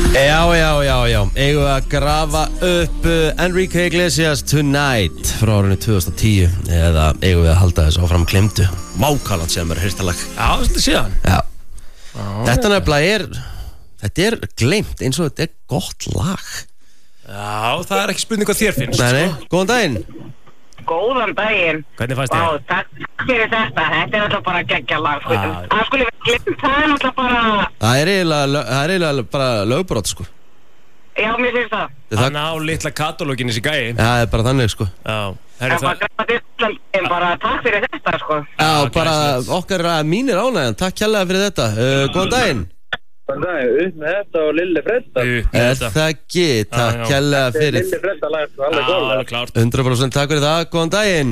Já. Eigum við að grafa upp Enrique Iglesias Tonight frá árinu 2010 eða eigum við að halda þessu áfram glemdu? Vákaland sem er hirtalag. Já, þetta síðan. Já. Þetta nefnilega þetta glemt eins og þetta gott lag. Já, það ekki spurning hvað þér finnst. Nei, góðan daginn. Góðan daginn. Hvernig fannst þér? Vá, takk fyrir þetta. Þetta alltaf bara geggjalag. Það skulle við glemt, það alltaf bara... Það er eiginlega bara lögbrot, sko. Já, mér finnst það. Hann á litla katalógin þessi gæi. Já, það er bara þannig, sko. Já. Það var grænt Ísland, bara takk fyrir þetta, sko. Já, bara okkar mínir ánægjan. Takk kærlega fyrir þetta. Góðan daginn. Góðan daginn, upp með þetta og Lilli Fredda. Það ekki, takk kærlega fyrir. Lilli Fredda lag, alveg góð. Alveg klárt. 100% takk fyrir það. Góðan daginn.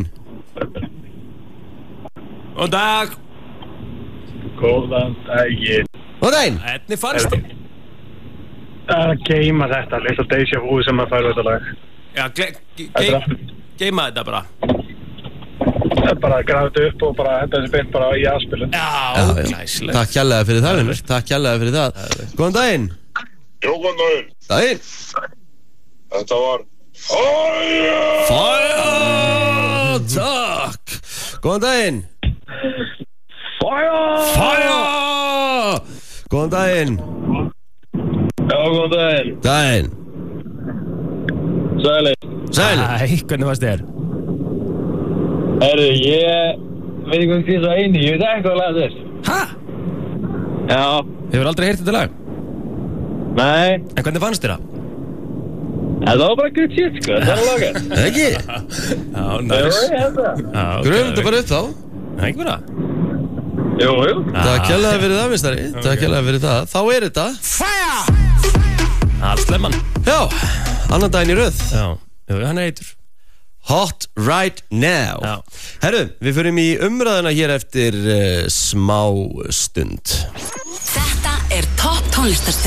Góðan dag. Góðan daginn. Góðan daginn. Hvernig fannst þér? Það er að geima þetta, litla Deja Vu sem að færa þetta lag. Já, geima þetta bara. Það er bara að grafa þetta upp og bara henda þessi beint bara í aðspilun. Já, glæsilegt. Takk kærlega fyrir það, vinnur. Takk kærlega fyrir það. Góðan daginn. Jó, góðan daginn. Daginn. Þetta var Fire! Takk. Góðan daginn. Fire! Góðan daginn. Já, góðan daginn. Daginn. Sælir. Sæl. Æ, hvernig fannst þér? Herru, ég veit ekki hvað því það eini, ég veit ekki hvað lag þess. Hæ? Já. Hefur aldrei heyrt þetta lag? Nei. En hvernig fannst þér það? Það var bara good shit, sko, það var lagað. Ekki? Já, næs. Gröfum þetta bara upp þá. Ekki bara? Jú. Takk kærlega fyrir það, mistari. Takk kærlega fyrir það. Þá er þetta Fire! Allslemman. Já, annan daginn í röð. Já, hann heitur Hot Right Now. Já. Herru, við förum í umræðuna hér eftir smá stund. Þetta er topp tónlistarstöð